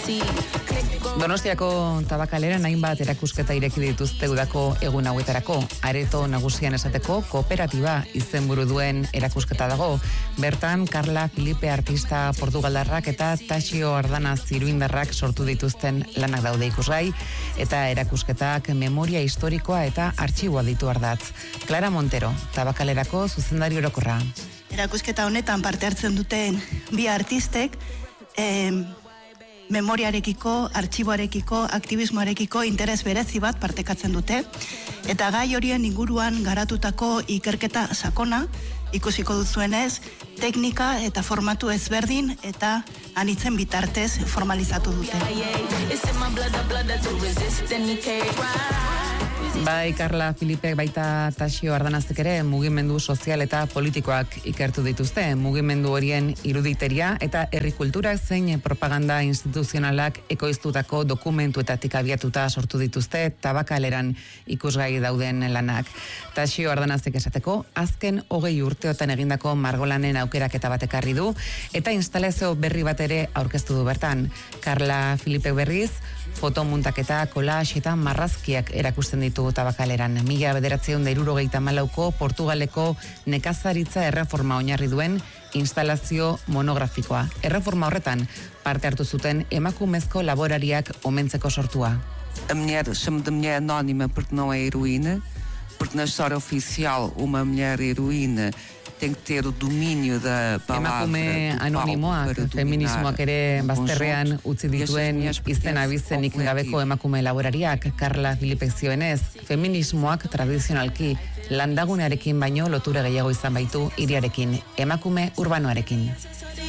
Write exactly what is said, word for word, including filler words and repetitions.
Donostiako tabakaleran hainbat erakusketa ireki dituzte udako egun hauetarako. Areto nagusian esateko kooperatiba izenburu duen erakusketa dago. Bertan, Carla Filipe artista portugaldarrak eta Taxio Ardana Ziruindarrak sortu dituzten lanak daude ikusgai, eta erakusketak memoria historikoa eta artxiboa ditu ardatz. Clara Montero, tabakalerako zuzendari orokorra. Erakusketa honetan parte hartzen duten bi artistek, eh, memoriarekiko, artxiboarekiko, aktivismoarekiko interes berezi bat partekatzen dute, eta gai horien inguruan garatutako ikerketa sakona, ikusiko duzuenez, teknika eta formatu ezberdin eta anitzen bitartez formalizatu dute. Bai, Carla Filipek baita Taxio Ardanazek ere mugimendu sozial eta politikoak ikertu dituzte. Mugimendu horien iruditeria eta herri kulturak zein propaganda instituzionalak ekoiztutako dokumentuetatik abiatuta sortu dituzte tabakaleran ikusgai dauden lanak. Taxio Ardanazek esateko, azken hogei urteotan egindako margolanen aukeraketa bat ekarri du eta instalazio berri bat ere aurkeztu du bertan. Carla Filipek berriz, fotomuntaketa, collage eta marrazkiak erakusten ditu tabakaleran. Mila bederatziehun eta hirurogeita hamalauko Portugaleko nekazaritza erreforma oinarri duen instalazio monografikoa. Erreforma horretan parte hartu zuten emakumezko laborariak omentzeko sortua. A mulher, chamo de mulher anónima porque não é heroína, porque na história oficial uma mulher heroína tem que ter o domínio da palavra. Emakume anonimoak, feminismoak ere bazterrean utzi dituen izen abizenik gabeko emakume laborariak. Carla Filipek zioenez, feminismoak tradizionalki landagunearekin baino lotura gehiago izan baitu hiriarekin, emakume urbanoarekin.